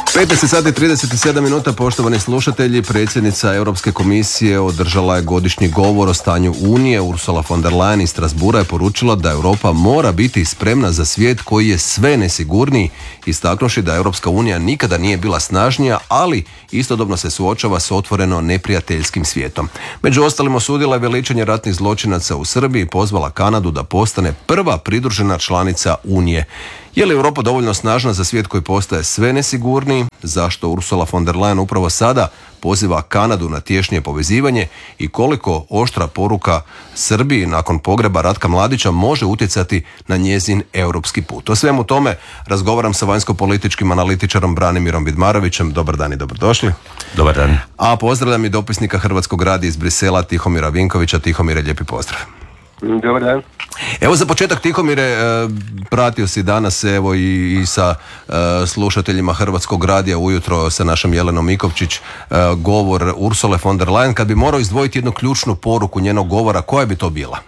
15 sati 37 minuta, poštovani slušatelji. Predsjednica Europske komisije održala je godišnji govor o stanju Unije. Ursula von der Leyen iz Strasbourga je poručila da Europa mora biti spremna za svijet koji je sve nesigurniji, istaknuši da Europska unija nikada nije bila snažnija, ali istodobno se suočava s otvoreno neprijateljskim svijetom. Među ostalim osudila je veličanje ratnih zločinaca u Srbiji i pozvala Kanadu da postane prva pridružena članica Unije. Je li Europa dovoljno snažna za svijet koji postaje sve nesigurniji? Zašto Ursula von der Leyen upravo sada poziva Kanadu na tješnje povezivanje i koliko oštra poruka Srbiji nakon pogreba Ratka Mladića može utjecati na njezin europski put? O svemu tome razgovaram sa vanjsko-političkim analitičarom Branimirom Vidmarovićem. Dobar dan i dobrodošli. Dobar dan. A pozdravljam i dopisnika Hrvatskog radija iz Brisela Tihomira Vinkovića. Tihomire, lijepi pozdrav. Dobar dan. Evo za početak, Tihomire, pratio si danas evo i sa slušateljima Hrvatskog radija ujutro sa našom Jelenom Mikovčić govor Ursule von der Leyen. Kad bi morao izdvojiti jednu ključnu poruku njenog govora, koja bi to bila?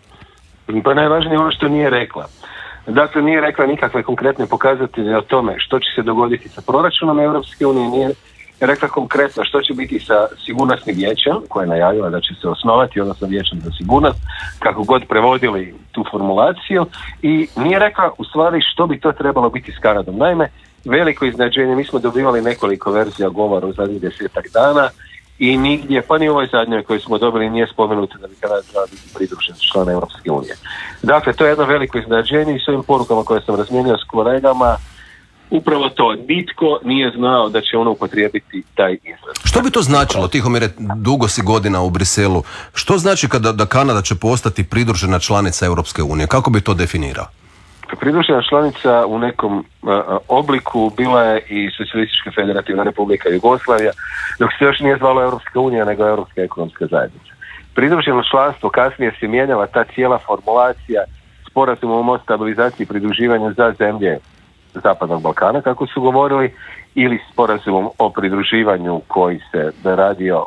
Pa najvažnije je ono što nije rekla. Dakle, nije rekla nikakve konkretne pokazatelje o tome što će se dogoditi sa proračunom Europske unije, nije rekla konkretno što će biti sa sigurnosnim vijećem, koje je najavila da će se osnovati, odnosno vijećem za sigurnost, kako god prevodili tu formulaciju, i nije rekla u stvari što bi to trebalo biti s Kanadom. Naime, veliko iznenađenje, mi smo dobivali nekoliko verzija govora u zadnjih 10 dana i nigdje, pa ni u ovoj zadnjoj koju smo dobili, nije spomenuto da bi Kanada trebala biti pridružen član Europske unije. Dakle, to je jedno veliko iznenađenje i s ovim porukama koje sam razmijenio s kolegama, upravo to, nitko nije znao da će ono upotrijebiti taj izraz. Što bi to značilo, Tihomire, dugo si godina u Briselu, što znači da Kanada će postati pridružena članica Europske unije? Kako bi to definirao? Pridružena članica u nekom obliku bila je i Socijalistička federativna republika Jugoslavija, dok se još nije zvala Europska unija, nego Europska ekonomska zajednica. Pridruženo članstvo, kasnije se mijenjala ta cijela formulacija sporazumom o stabilizaciji i pridruživanju za zemlje Zapadnog Balkana, kako su govorili, ili sporazumom o pridruživanju koji se radio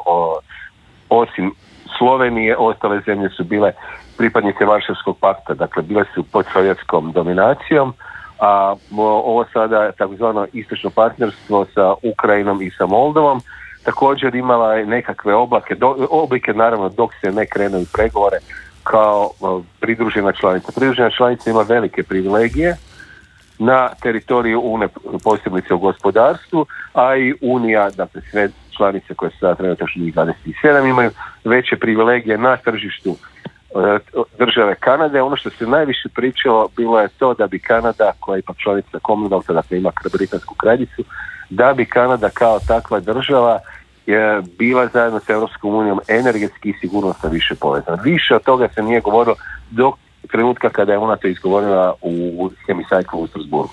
osim Slovenije, ostale zemlje su bile pripadnice Varšavskog pakta, dakle bile su pod sovjetskom dominacijom, a ovo sada takozvano istočno partnerstvo sa Ukrajinom i sa Moldovom također imala je nekakve oblike, naravno dok se ne krenu u pregovore kao pridružena članica. Pridružena članica ima velike privilegije na teritoriju Unije, posebice u gospodarstvu, a i Unija, dakle sve članice koje su sada trenutačno 27 imaju veće privilegije na tržištu države Kanade. Ono što se najviše pričalo bilo je to da bi Kanada, koja je ipak članica Commonwealtha, dakle ima britansku kraljicu, da bi Kanada kao takva država je bila zajedno s Europskom unijom energetski i sigurnosno više povezana. Više od toga se nije govorilo do trenutka kada je ona to izgovorila u Hemisajklu u Strasbourgu.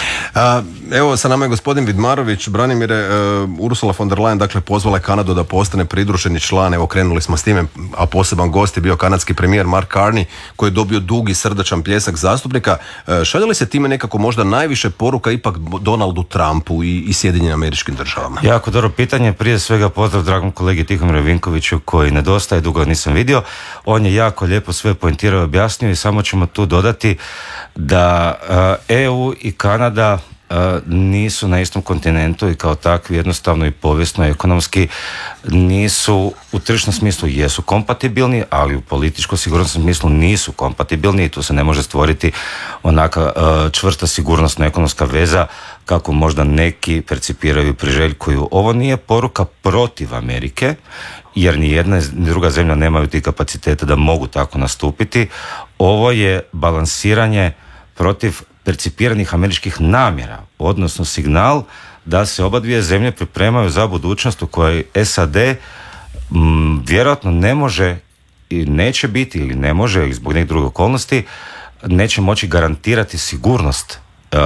Evo, sa nama je gospodin Vidmarović. Branimire, Ursula von der Leyen dakle pozvala Kanadu da postane pridruženi član. Evo, krenuli smo s time, a poseban gost je bio kanadski premijer Mark Carney, koji je dobio dugi srdačan pljesak zastupnika. Šalje li se time nekako možda najviše poruka ipak Donaldu Trumpu i Sjedinjenim Američkim Državama? Jako dobro pitanje. Prije svega pozdrav dragom kolegi Tihomiru Vinkoviću, koji nedostaje, dugo nisam vidio. On je jako lijepo sve poentirao i objasnio i samo ćemo tu dodati da EU i Kanada nisu na istom kontinentu i kao takvi jednostavno i povijesno i ekonomski nisu, u tržišnom smislu jesu kompatibilni, ali u političko-sigurnosnom smislu nisu kompatibilni i tu se ne može stvoriti onaka čvrsta sigurnosna ekonomska veza kako možda neki percipiraju i priželjkuju. Ovo nije poruka protiv Amerike, jer ni jedna ni druga zemlja nemaju ti kapaciteta da mogu tako nastupiti. Ovo je balansiranje protiv percipiranih američkih namjera, odnosno signal da se oba dvije zemlje pripremaju za budućnost u kojoj SAD vjerojatno ne može i neće biti, ili ne može, ili zbog nekih drugih okolnosti, neće moći garantirati sigurnost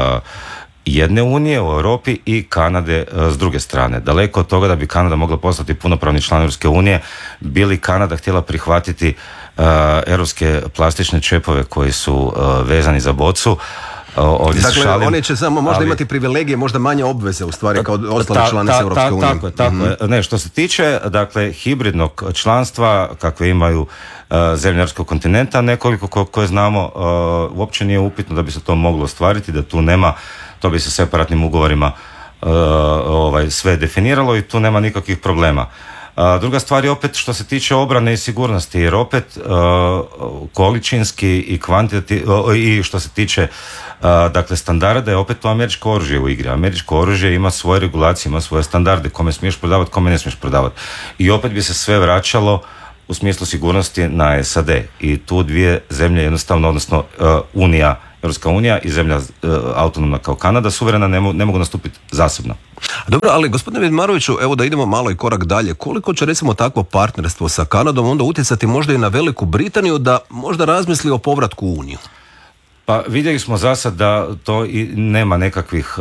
jedne unije u Europi i Kanade s druge strane. Daleko od toga da bi Kanada mogla postati punopravni član Europske unije, bi li Kanada htjela prihvatiti europske plastične čepove koji su vezani za bocu. Dakle, oni će samo možda imati privilegije, možda manje obveze u stvari kao ostale članice Europske unije. Tako je. Ne, što se tiče, dakle, hibridnog članstva kakve imaju zemlje europskog kontinenta, nekoliko koje znamo, uopće nije upitno da bi se to moglo ostvariti, da tu nema, to bi se separatnim ugovorima sve definiralo i tu nema nikakvih problema. Druga stvar je opet što se tiče obrane i sigurnosti, jer opet količinski i kvantitativno i što se tiče dakle standarda je opet to američko oružje u igri. Američko oružje ima svoje regulacije, ima svoje standarde, kome smiješ prodavati, kome ne smiješ prodavati. I opet bi se sve vraćalo u smislu sigurnosti na SAD. I tu dvije zemlje jednostavno, odnosno Europska unija i zemlja autonomna kao Kanada, suverena, ne mogu nastupiti zasebno. Dobro, ali gospodine Vidmaroviću, evo da idemo malo i korak dalje. Koliko će recimo takvo partnerstvo sa Kanadom onda utjecati možda i na Veliku Britaniju da možda razmisli o povratku u Uniju? Pa vidjeli smo za sad da to i nema nekakvih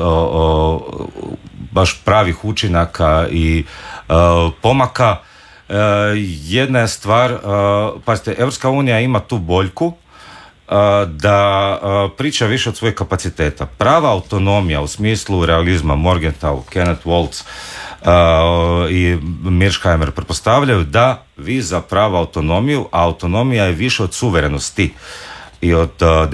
baš pravih učinaka i pomaka. Jedna je stvar, pazite, Europska unija ima tu boljku da priča više od svojih kapaciteta. Prava autonomija u smislu realizma Morgenthau, Kenneth Waltz i Mearsheimer pretpostavljaju da vi za pravu autonomiju, a autonomija je više od suverenosti i od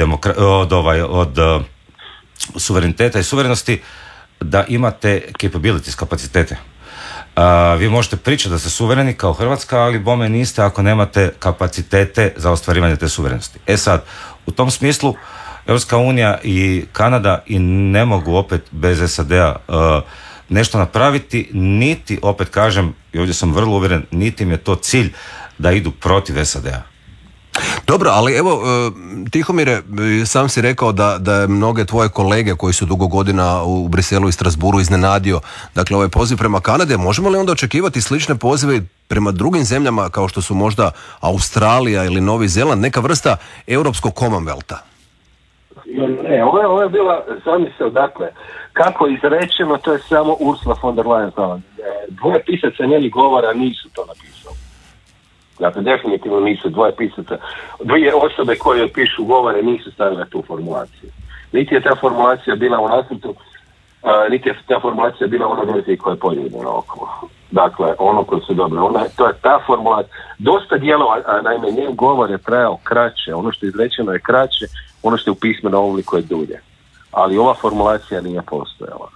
suvereniteta i suverenosti, da imate capabilities, kapacitete. Vi možete pričati da ste suvereni kao Hrvatska, ali bome niste ako nemate kapacitete za ostvarivanje te suverenosti. Sad, u tom smislu Europska unija i Kanada i ne mogu opet bez SAD-a nešto napraviti, niti, opet kažem, i ovdje sam vrlo uvjeren, niti im je to cilj da idu protiv SAD-a. Dobro, ali evo, Tihomire, sam si rekao da je mnoge tvoje kolege koji su dugo godina u Briselu i Strasburu iznenadio, dakle, ovaj poziv prema Kanade. Možemo li onda očekivati slične pozive prema drugim zemljama kao što su možda Australija ili Novi Zeland, neka vrsta europskog Commonwealtha? Ne, ovo je bila zamisao, dakle, kako izrečeno, to je samo Ursula von der Leyen. Dvoje pisaca njenih govora nisu to napisali. Dakle, definitivno nisu dvije osobe koje pišu govore nisu stavile tu formulaciju. Niti je ta formulacija bila u nacrtu, niti je ta formulacija bila u onoj verziji koja je podijeljena okolo. Dakle, ono koje su dobre. To je ta formulacija. Dosta dijelova, naime, njen govor je trajao kraće. Ono što je izrečeno je kraće, ono što je u pismenom obliku je dulje. Ali ova formulacija nije postojala.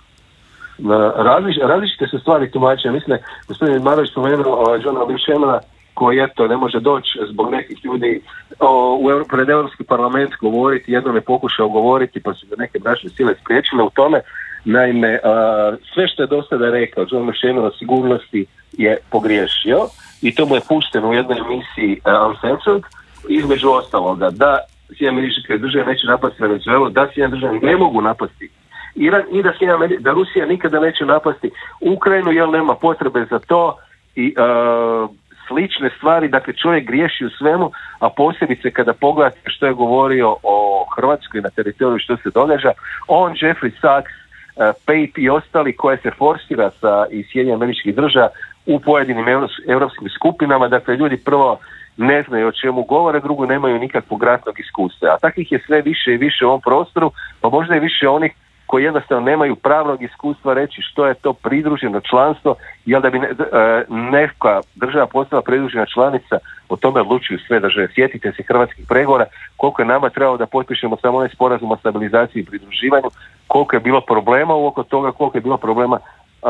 Različite su stvari tumačenja. Mislim da je gospodin Vidmarović spomenuo Johna Mearsheimer, koji eto ne može doći zbog nekih ljudi pred Europski parlament govoriti, jednom je pokušao govoriti pa su ga neke bračne sile spriječile u tome. Naime, sve što je do sada rekao John Mearsheimer o sigurnosti je pogriješio i to mu je pušteno u jednoj emisiji Uncensored, između ostaloga da Sjedinjene Američke Države neće napasti Venezuelu, da Sjedinjene Države ne mogu napasti Iran i da Rusija nikada neće napasti Ukrajinu jer nema potrebe za to i slične stvari. Dakle, čovjek griješi u svemu, a posebice kada pogledate što je govorio o Hrvatskoj na teritoriju, što se događa, on, Jeffrey Sachs, Pape i ostali koje se forsira iz Sjedinjenih Američkih Država u pojedinim europskim skupinama. Dakle, ljudi prvo ne znaju o čemu govore, drugo nemaju nikakvog ratnog iskustva. A takvih je sve više i više u ovom prostoru, pa možda i više onih koji jednostavno nemaju pravnog iskustva reći što je to pridruženo članstvo, jer da bi neka država postala pridružena članica, o tome odlučuju sve države. Sjetite se hrvatskih pregovora, koliko je nama trebalo da potpišemo samo onaj sporazum o stabilizaciji i pridruživanju, koliko je bilo problema oko toga, koliko je bilo problema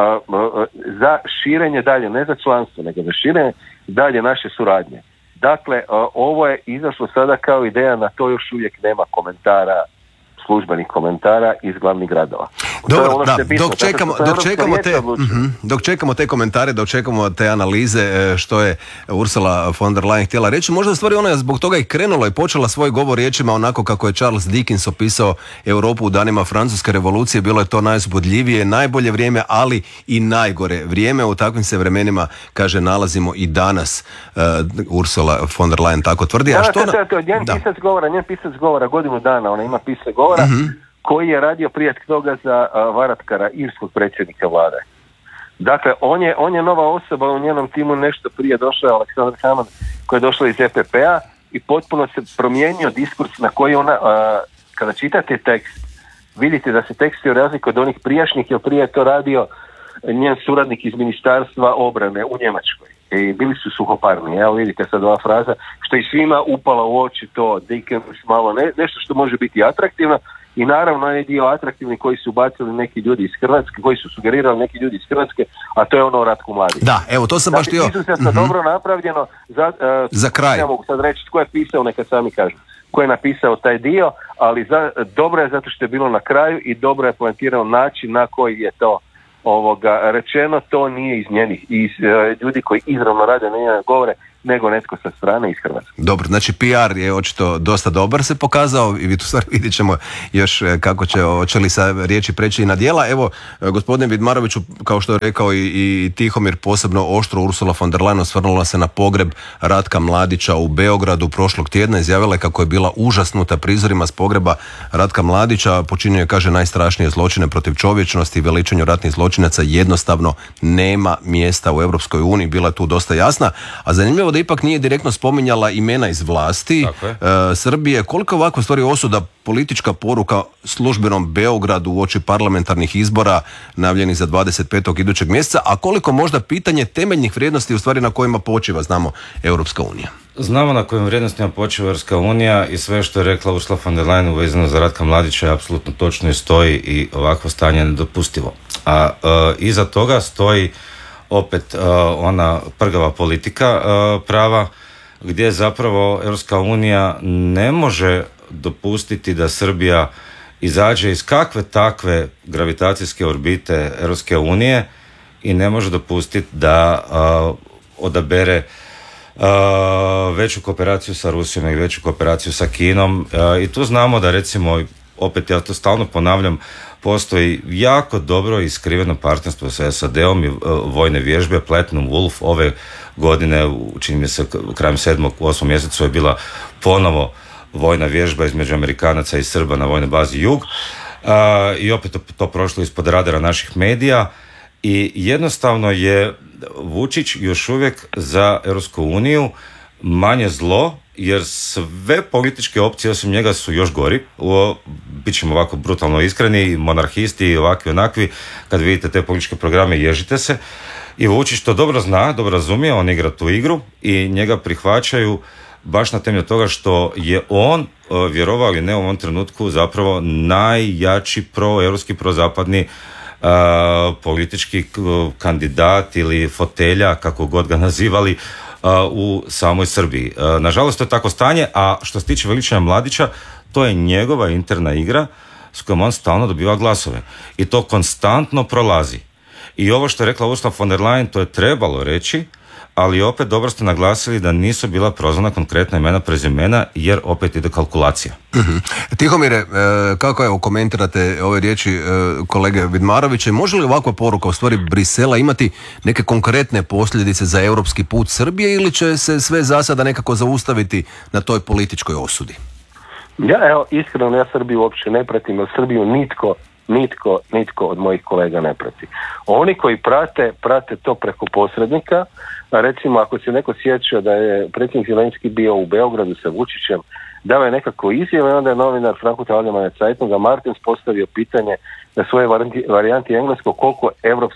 za širenje dalje, ne za članstvo, nego za širenje dalje naše suradnje. Dakle, ovo je izašlo sada kao ideja, na to još uvijek nema komentara, službenih komentara iz glavnih gradova. Dobro, da, dok čekamo te komentare, dok čekamo te analize što je Ursula von der Leyen htjela reći, možda stvari ona je zbog toga i krenula i počela svoj govor riječima onako kako je Charles Dickens opisao Europu u danima Francuske revolucije. Bilo je to najuzbudljivije, najbolje vrijeme, ali i najgore vrijeme. U takvim se vremenima, kaže, nalazimo i danas. Ursula von der Leyen tako tvrdi. Njen pisac govora godinu dana, ona ima pisac govora koji je radio prije toga za Varadkara, irskog predsjednika vlade. Dakle, on je nova osoba, u njenom timu nešto prije došao Aleksandar Haman, koji je došao iz EPP-a i potpuno se promijenio diskurs na koji ona, kada čitate tekst, vidite da se tekst je razlika od onih prijašnjih, jer prije je to radio njen suradnik iz Ministarstva obrane u Njemačkoj. I bili su suhoparni. Evo vidite sad ova fraza, što i svima upala u oči, to Dickens malo nešto što može biti atraktivno i naravno onaj dio atraktivni koji su bacili neki ljudi iz Hrvatske, koji su sugerirali neki ljudi iz Hrvatske, a to je ono o Ratku Mladiću. Da, evo to sam baš htio. Izuzetno dobro napravljeno. Za kraj. Ja mogu sad reći tko je pisao, neka sami kažu. Ko je napisao taj dio, ali dobro je zato što je bilo na kraju i dobro je poentirao način na koji je to rečeno, to nije iz njenih, iz ljudi koji izravno rade na njene govore, nego netko sa strane iz Hrvatske. Dobro, znači PR je očito dosta dobar se pokazao i tu stvar vidjet ćemo još kako hoće li sa riječi preći i na djela. Evo, gospodine Vidmaroviću, kao što je rekao i Tihomir, posebno oštro Ursula von der Leyen osvrnula se na pogreb Ratka Mladića u Beogradu prošlog tjedna, izjavila je kako je bila užasnuta prizorima s pogreba Ratka Mladića, počinio je, kaže, najstrašnije zločine protiv čovječnosti i veličanju ratnih zločinaca jednostavno nema mjesta u Europskoj uniji, bila je tu dosta jasna, a zanimljivo da ipak nije direktno spominjala imena iz vlasti Srbije. Koliko je ovako stvari osuda politička poruka službenom Beogradu uoči parlamentarnih izbora najavljenih za 25. idućeg mjeseca, a koliko možda pitanje temeljnih vrijednosti u stvari na kojima počiva, znamo, Europska unija? Znamo na kojim vrijednostima počiva Europska unija i sve što je rekla Ursula von der Leyen vezano za Ratka Mladića je apsolutno točno i stoji i ovakvo stanje je nedopustivo. A iza toga stoji opet ona prgava politika prava gdje zapravo Europska unija ne može dopustiti da Srbija izađe iz kakve takve gravitacijske orbite Europske unije i ne može dopustiti da odabere veću kooperaciju sa Rusijom i veću kooperaciju sa Kinom i tu znamo da recimo, opet ja to stalno ponavljam, postoji jako dobro i skriveno partnerstvo sa SAD-om i vojne vježbe. Platinum Wolf ove godine, čini mi se krajem 7. u 8. mjesecu je bila ponovo vojna vježba između Amerikanaca i Srba na vojnoj bazi Jug i opet to prošlo ispod radara naših medija i jednostavno je Vučić još uvijek za Europsku uniju manje zlo, jer sve političke opcije osim njega su još gori. Bit ćemo ovako brutalno iskreni, monarhisti i ovakvi onakvi, kad vidite te političke programe ježite se. I Vučić to dobro zna, dobro razumije, on igra tu igru i njega prihvaćaju baš na temelju toga što je on, vjerovao ili ne, u ovom trenutku zapravo najjači proeuropski, prozapadni politički kandidat ili fotelja, kako god ga nazivali, u samoj Srbiji. Nažalost, to je tako stanje, a što se tiče veličanja Mladića, to je njegova interna igra s kojom on stalno dobiva glasove. I to konstantno prolazi. I ovo što je rekla Ursula von der Leyen, to je trebalo reći, ali opet dobro ste naglasili da nisu bila prozvana konkretna imena, prezimena, jer opet ide kalkulacija. Tihomire, kako evo komentirate ove riječi kolege Vidmarovića, može li ovakva poruka u stvari Brisela imati neke konkretne posljedice za europski put Srbije ili će se sve za sada nekako zaustaviti na toj političkoj osudi? Iskreno, ja Srbiju uopće ne pratim, jer Srbiju nitko od mojih kolega ne prati. Oni koji prate to preko posrednika. Recimo, ako se neko sjeća da je predsjednik Zelenski bio u Beogradu sa Vučićem, dao je nekako izjave, onda je novinar Frankfurter Allgemeine Zeitunga Martins postavio pitanje na svoje varijanti engleskog koliko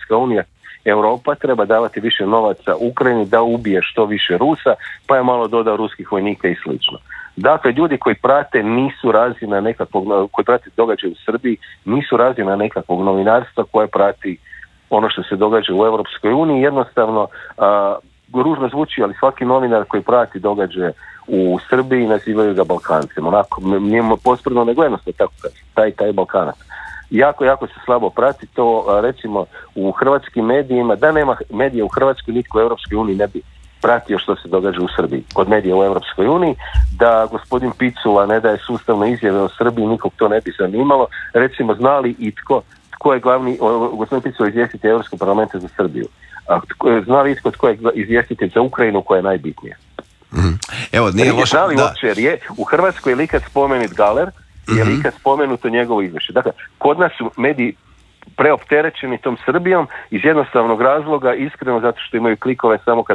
Europa treba davati više novaca Ukrajini da ubije što više Rusa, pa je malo dodao ruskih vojnika i slično. Dakle, ljudi koji prate nisu razina nekakvog, koji prate događaje u Srbiji, nisu razina nekakvog novinarstva koje prati ono što se događa u Europskoj uniji. Jednostavno, ružno zvuči, ali svaki novinar koji prati događaje u Srbiji nazivaju ga Balkancem. Onako, nije pospredno, nego jednostavno tako taj Balkanac. Jako se slabo prati to, recimo u hrvatskim medijima, da nema medija u Hrvatskoj, nitko u Europskoj uniji ne bi pratio što se događa u Srbiji kod medija u Europskoj uniji, da gospodin Picula ne daje sustavno izjave o Srbiji, nikog to ne bi zanimalo. Recimo, zna li itko tko je glavni, gospodin Picula izvjestitelj Europskog parlamenta za Srbiju, zna li itko tko je izvjestitelj za Ukrajinu koja je najbitnija? Evo, nije loše. Zna li uopće, jer je u Hrvatskoj je li ikad spomenut Galer, je li ikad spomenuto njegovo izvješće. Dakle, kod nas su mediji preopterećeni tom Srbijom iz jednostavnog razloga, iskreno zato što imaju klikove samo kad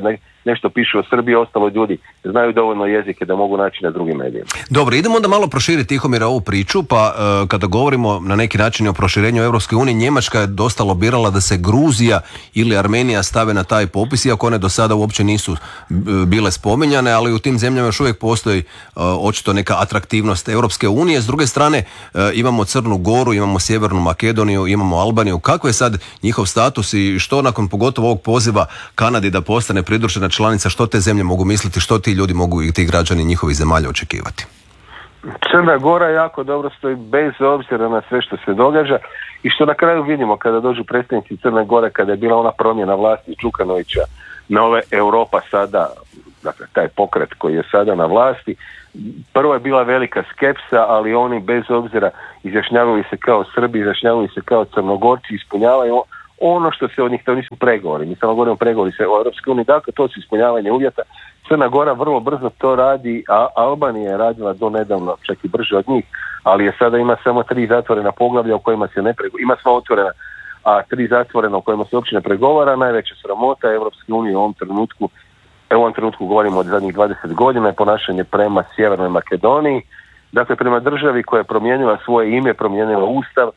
nešto pišu o Srbiji, ostalo ljudi znaju dovoljno jezike da mogu naći na drugim medijima. Dobro, idemo onda malo proširiti, Tihomire, ovu priču, pa kada govorimo na neki način o proširenju Europske unije, Njemačka je dosta lobirala da se Gruzija ili Armenija stave na taj popis, iako one do sada uopće nisu bile spominjane, ali u tim zemljama još uvijek postoji očito neka atraktivnost Europske unije. S druge strane imamo Crnu Goru, imamo Sjevernu Makedoniju, imamo Albaniju. Kako je sad njihov status i što nakon pogotovo ovog poziva Kanadi da postane pridružena članica, što te zemlje mogu misliti, što ti ljudi mogu i ti građani njihovih zemalja očekivati? Crna Gora jako dobro stoji bez obzira na sve što se događa i što na kraju vidimo kada dođu predstavnici Crne Gore, kada je bila ona promjena vlasti Đukanovića na ove Europa sada, dakle taj pokret koji je sada na vlasti. Prvo je bila velika skepsa, ali oni bez obzira izjašnjavali se kao Srbi, izjašnjavali se kao Crnogorci, ispunjavaju ono što se od njih, to nisu pregovori, mi samo govorimo pregovori se o Europskoj uniji, dakle to su ispunjavanje uvjeta. Crna Gora vrlo brzo to radi, a Albanija je radila do nedavno, čak i brže od njih, ali je sada ima samo 3 zatvorena poglavlja u kojima se ne pregovara, ima sva otvorena, a 3 zatvorena u kojima se uopće ne pregovara. Najveća sramota Europske unije u ovom trenutku govorimo od zadnjih 20 godina je ponašanje prema Sjevernoj Makedoniji, dakle prema državi koja je promijenila svoje ime, promijenila ustav,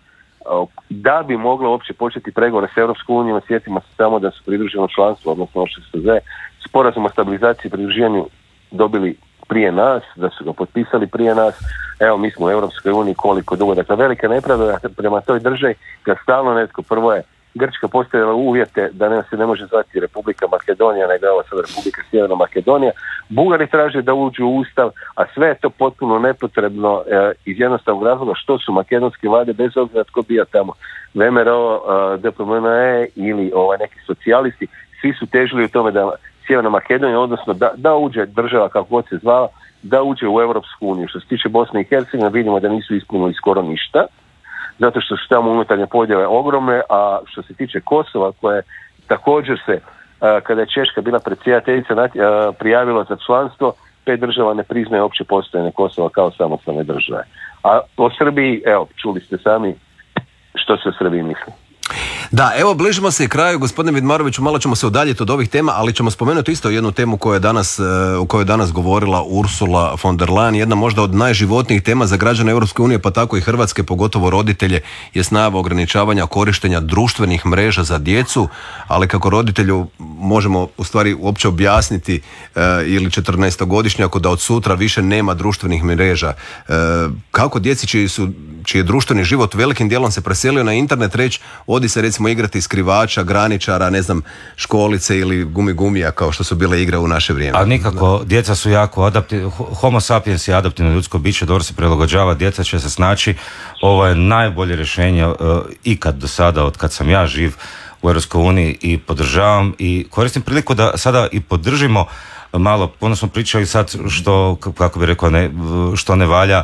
da bi mogla uopće početi pregovore s Europskom unijom. Sjetimo se samo da su pridruženo članstvo, odnosno OŠSZ, sporazum o stabilizaciji i pridruživanju dobili prije nas, da su ga potpisali prije nas. Evo, mi smo u Europskoj uniji koliko dugo. Dakle, velika nepravda prema toj državi, kad stalno netko, prvo je Grčka postavila uvjete da se ne može zvati Republika Makedonija, nego je ovo sada Republika Sjeverna Makedonija. Bugari traže da uđu u ustav, a sve je to potpuno nepotrebno iz jednostavnog razloga što su makedonske vlade, bez obzira tko bio tamo, VMRO, DPMNE ili neki socijalisti, svi su težili u tome da Sjeverna Makedonija, odnosno da uđe država kako god se zvala, da uđe u Europsku uniju. Što se tiče Bosne i Hercegovine, vidimo da nisu ispunili skoro ništa, zato što su tamo unutarnje podjele ogromne, a što se tiče Kosova, koje također se, kada je Češka bila predsjedateljica, prijavilo za članstvo, 5 država ne priznaje opće postojanje Kosova kao samostalne države. A o Srbiji, evo, čuli ste sami što se o Srbiji misli. Da, evo bližimo se i kraju, gospodine Vidmaroviću, malo ćemo se udaljiti od ovih tema, ali ćemo spomenuti isto jednu temu o kojoj je danas govorila Ursula von der Leyen, jedna možda od najživotnijih tema za građane Europske unije, pa tako i Hrvatske, pogotovo roditelje, je najava ograničavanja korištenja društvenih mreža za djecu, ali kako roditelju možemo u stvari uopće objasniti ili 14-godišnjaku da od sutra više nema društvenih mreža. Kako djeci čiji je društveni život velikim dijelom se preselio na internet reći, odi se recimo igrati skrivača, graničara, ne znam, školice ili gumija kao što su bile igre u naše vrijeme. A nikako, djeca su jako adaptivni, homo sapiens je adaptivno ljudsko biće, dobro se prilagođava, djeca će se snaći. Ovo je najbolje rješenje ikad do sada, od kad sam ja živ u Europskoj uniji, i podržavam i koristim priliku da sada i podržimo malo, puno smo pričali sad što, kako bi rekao, što ne valja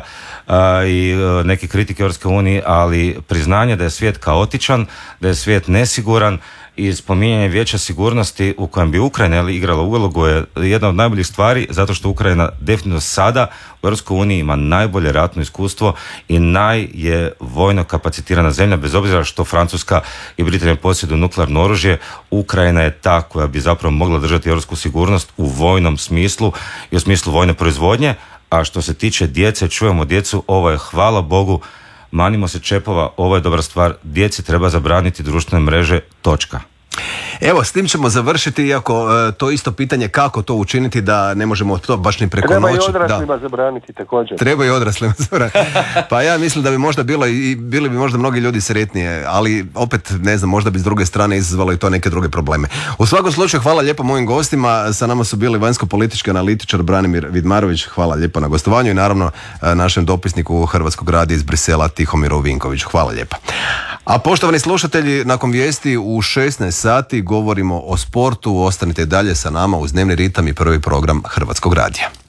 i neke kritike Europske unije, ali priznanje da je svijet kaotičan, da je svijet nesiguran i spominjanje Vijeća sigurnosti u kojem bi Ukrajina igrala ulogu je jedna od najboljih stvari, zato što Ukrajina definitivno sada u Europskoj uniji ima najbolje ratno iskustvo i je vojno kapacitirana zemlja, bez obzira što Francuska i Britanija posjeduju nuklearno oružje. Ukrajina je ta koja bi zapravo mogla držati europsku sigurnost u vojnom smislu i u smislu vojne proizvodnje. A što se tiče djece, čujemo djecu, ovo je, hvala Bogu, manimo se čepova, ovo je dobra stvar, djeci treba zabraniti društvene mreže, točka. Evo, s tim ćemo završiti, iako to isto pitanje kako to učiniti da ne možemo to baš ni preko noći. Treba i odraslima zabraniti također. Treba i odraslima zabraniti. Pa ja mislim da bi možda bili bi možda mnogi ljudi sretnije, ali opet ne znam, možda bi s druge strane izazvalo i to neke druge probleme. U svakom slučaju hvala lijepo mojim gostima, sa nama su bili vanjsko-politički analitičar Branimir Vidmarović, hvala lijepo na gostovanju, i naravno našem dopisniku Hrvatskog radija iz Brisela Tihomiru Vinkoviću, hvala lijepo. A poštovani slušatelji, nakon vijesti u 16 sati govorimo o sportu, ostanite dalje sa nama uz Dnevni ritam i prvi program Hrvatskog radija.